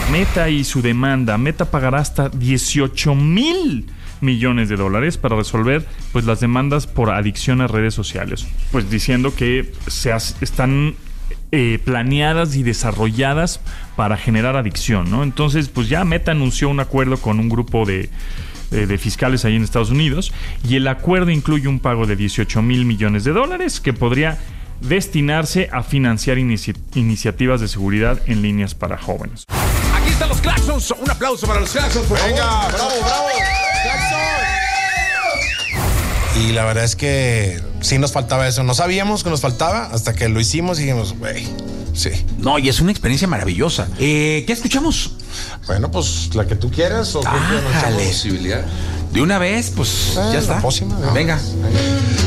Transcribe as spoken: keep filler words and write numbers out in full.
Meta y su demanda. Meta pagará hasta dieciocho mil millones de dólares para resolver pues las demandas por adicción a redes sociales, pues diciendo que se has, están eh, planeadas y desarrolladas para generar adicción, ¿no? Entonces pues ya Meta anunció un acuerdo con un grupo de, de, de fiscales ahí en Estados Unidos, y el acuerdo incluye un pago de dieciocho mil millones de dólares que podría destinarse a financiar inici- iniciativas de seguridad en líneas para jóvenes. Aquí están los Claxons. Un aplauso para los Claxons, por Venga, favor. bravo, bravo. Y la verdad es que sí nos faltaba eso. No sabíamos que nos faltaba hasta que lo hicimos y dijimos, güey, sí. No, y es una experiencia maravillosa. Eh, ¿Qué escuchamos? Bueno, pues la que tú quieras o que Ájale. nos echamos posibilidad. De una vez, pues Eh, ya la está. próxima, ¿no? Venga. Venga.